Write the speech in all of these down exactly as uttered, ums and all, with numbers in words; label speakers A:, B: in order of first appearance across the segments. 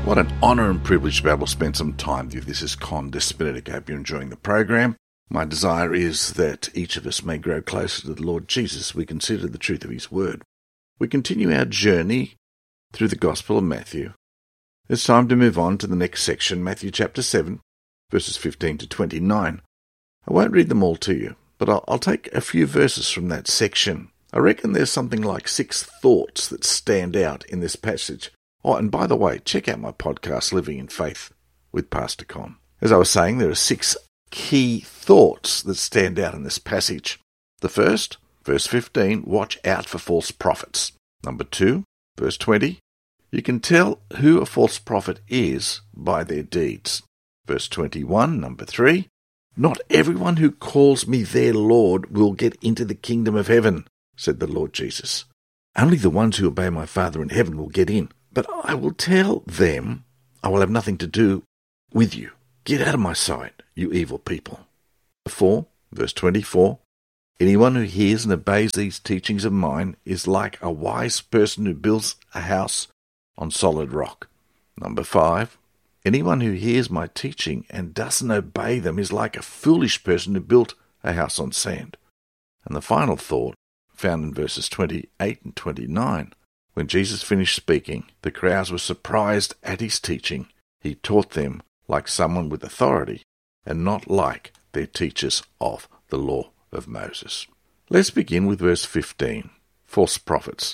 A: What an honour and privilege to be able to spend some time with you. This is Con Despinatic. I hope you're enjoying the program. My desire is that each of us may grow closer to the Lord Jesus. We consider the truth of his word. We continue our journey through the Gospel of Matthew. It's time to move on to the next section, Matthew chapter seven, verses fifteen to twenty-nine. I won't read them all to you, but I'll, I'll take a few verses from that section. I reckon there's something like six thoughts that stand out in this passage. Oh, and by the way, check out my podcast, Living in Faith with Pastor Con. As I was saying, there are six key thoughts that stand out in this passage. The first, verse fifteen, watch out for false prophets. Number two, verse twenty, you can tell who a false prophet is by their deeds. Verse twenty-one, number three, not everyone who calls me their Lord will get into the kingdom of heaven, said the Lord Jesus. Only the ones who obey my Father in heaven will get in. But I will tell them, I will have nothing to do with you. Get out of my sight, you evil people. four, verse twenty-four, anyone who hears and obeys these teachings of mine is like a wise person who builds a house on solid rock. Number five, anyone who hears my teaching and doesn't obey them is like a foolish person who built a house on sand. And the final thought, found in verses twenty-eight and twenty-nine, when Jesus finished speaking, the crowds were surprised at his teaching. He taught them like someone with authority and not like their teachers of the law of Moses. Let's begin with verse fifteen, false prophets.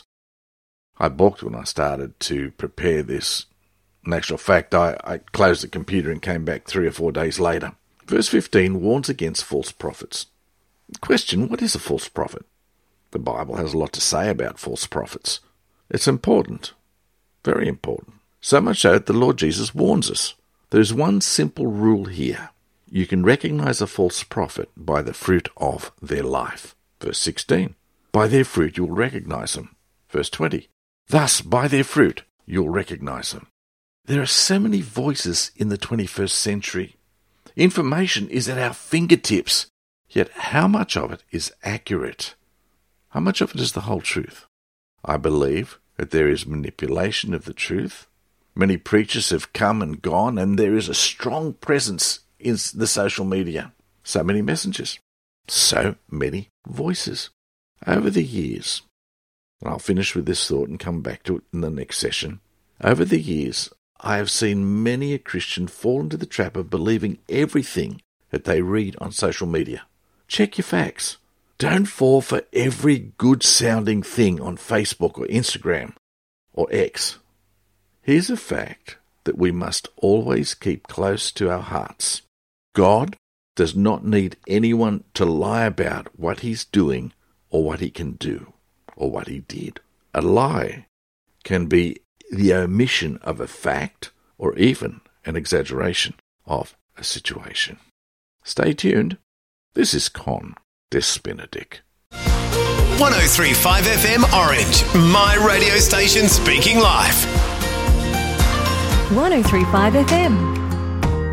A: I balked when I started to prepare this. In actual fact, I, I closed the computer and came back three or four days later. Verse fifteen warns against false prophets. Question, what is a false prophet? The Bible has a lot to say about false prophets. It's important, very important. So much so that the Lord Jesus warns us. There's one simple rule here. You can recognize a false prophet by the fruit of their life. Verse sixteen, by their fruit you'll recognize them. Verse twenty, thus by their fruit you'll recognize them. There are so many voices in the twenty-first century. Information is at our fingertips, yet how much of it is accurate? How much of it is the whole truth? I believe that there is manipulation of the truth. Many preachers have come and gone, and there is a strong presence in the social media. So many messengers. So many voices. Over the years, and I'll finish with this thought and come back to it in the next session. Over the years, I have seen many a Christian fall into the trap of believing everything that they read on social media. Check your facts. Don't fall for every good-sounding thing on Facebook or Instagram or X. Here's a fact that we must always keep close to our hearts. God does not need anyone to lie about what he's doing or what he can do or what he did. A lie can be the omission of a fact or even an exaggeration of a situation. Stay tuned. This is Con Despinatic.
B: one oh three point five F M Orange, my radio station speaking life.
C: one oh three point five F M.